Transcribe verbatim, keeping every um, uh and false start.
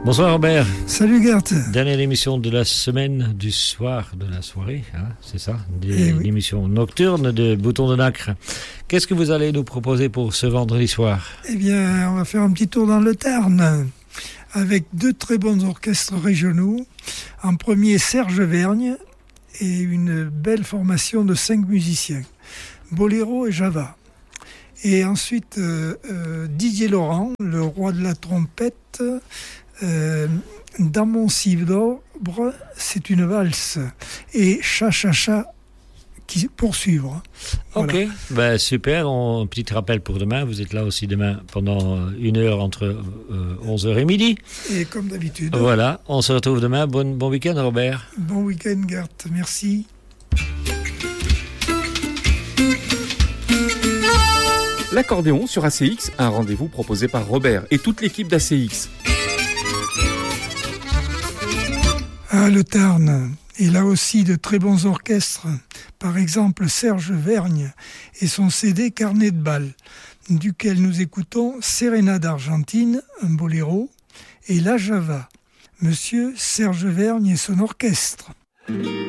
Bonsoir Robert. Salut Gert. Dernière émission de la semaine, du soir, de la soirée, hein, c'est ça, Eh oui. l'émission nocturne de Bouton de Nacre. Qu'est-ce que vous allez nous proposer pour ce vendredi soir? Eh bien, on va faire un petit tour dans le Tarn avec deux très bons orchestres régionaux. En premier, Serge Vergne et une belle formation de cinq musiciens, Boléro et Java. Et ensuite, euh, euh, Didier Laurent, le roi de la trompette, euh, dans mon cibre, c'est une valse. Et Cha Cha Cha qui poursuivre. Ok, Voilà. ben, super. On, un petit rappel pour demain. Vous êtes là aussi demain pendant une heure entre euh, onze heures et midi. Et comme d'habitude. Voilà, on se retrouve demain. Bon, bon week-end Robert. Bon week-end Gert, merci. L'accordéon sur A C X, un rendez-vous proposé par Robert et toute l'équipe d'A C X. Ah, le Tarn. Et là aussi de très bons orchestres. Par exemple, Serge Vergne et son C D Carnet de bal, duquel nous écoutons Sérénade Argentine, un boléro, et La Java. Monsieur Serge Vergne et son orchestre.